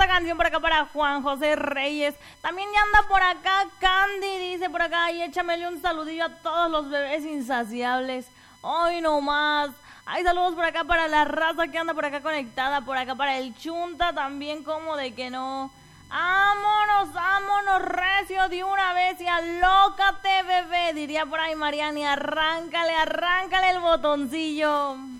esta canción por acá para Juan José Reyes. También ya anda por acá Candy, dice por acá, y échamele un saludillo a todos los bebés insaciables. Hoy no más. Hay saludos por acá para la raza que anda por acá conectada, por acá para el Chunta también, como de que no. Vámonos recio de una vez y alócate, bebé, diría por ahí Mariani, arráncale el botoncillo.